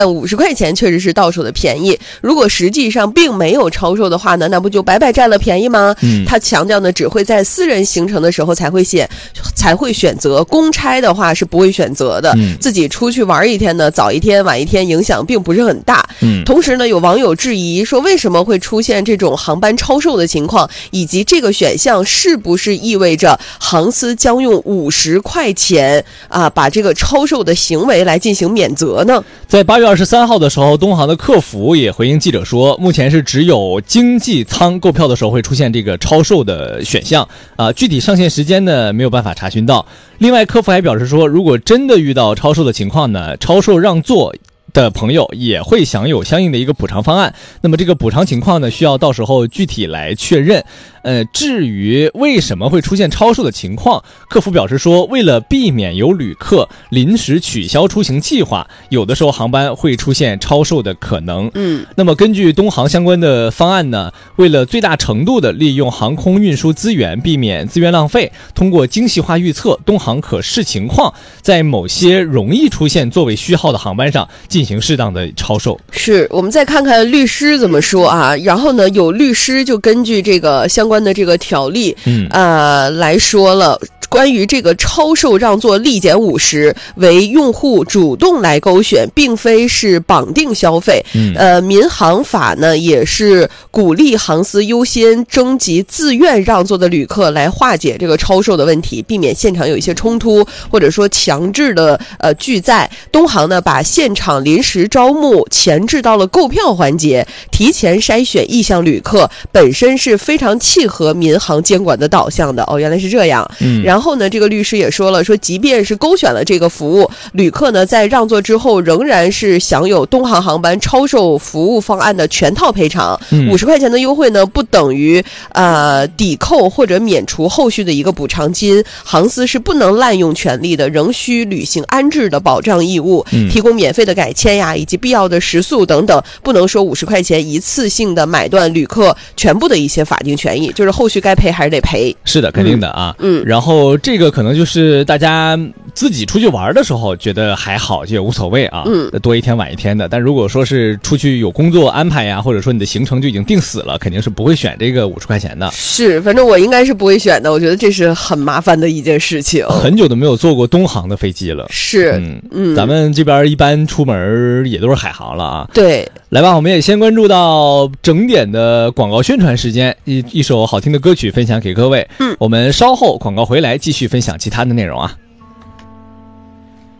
50块钱确实是到手的便宜，如果实际上并没有超售的话呢，那不就白白占了便宜吗？他强调呢，只会在私人行程的时候才会选择，公差的话是不会选择的。自己出去玩一天呢，早一天晚一天影响并不是很大。同时呢，有网友质疑说，为什么会出现这种航班超售的情况，以及这个选项是不是意味着航司将用50块钱把这个超售的行为来进行免责呢？ 在8月23号的时候，东航的客服也回应记者说，目前是只有经济舱购票的时候会出现这个超售的选项具体上线时间呢没有办法查询到。另外，客服还表示说，如果真的遇到超售的情况呢，超售让座的朋友也会享有相应的一个补偿方案。那么这个补偿情况呢，需要到时候具体来确认。至于为什么会出现超售的情况，客服表示说，为了避免有旅客临时取消出行计划，有的时候航班会出现超售的可能。那么根据东航相关的方案呢，为了最大程度的利用航空运输资源，避免资源浪费，通过精细化预测，东航可视情况，在某些容易出现座位虚耗的航班上进行适当的超售。 是，我们再看看律师怎么说然后呢，有律师就根据这个相关的这个条例来说了，关于这个超售让座立减50为用户主动来勾选，并非是绑定消费。民航法呢也是鼓励航司优先征集自愿让座的旅客来化解这个超售的问题，避免现场有一些冲突或者说强制的拒载。东航呢把现场临时招募前置到了购票环节，提前筛选意向旅客，本身是非常契合民航监管的导向的。原来是这样。然后呢，这个律师也说了，说即便是勾选了这个服务，旅客呢在让座之后仍然是享有东航航班超售服务方案的全套赔偿。50块钱的优惠呢不等于抵扣或者免除后续的一个补偿金，航司是不能滥用权利的，仍需履行安置的保障义务，提供免费的改签以及必要的食宿等等，不能说50块钱一次性的买断旅客全部的一些法定权益，就是后续该赔还是得赔。 是的，肯定的然后这个可能就是大家自己出去玩的时候觉得还好，就也无所谓多一天晚一天的。但如果说是出去有工作安排或者说你的行程就已经定死了，肯定是不会选这个50块钱的。 是，反正我应该是不会选的，我觉得这是很麻烦的一件事情。 很久都没有坐过东航的飞机了。 是， 咱们这边一般出门也都是海航了对， 来吧，我们也先关注到整点的广告宣传时间，一首好听的歌曲分享给各位。我们稍后广告回来继续分享其他的内容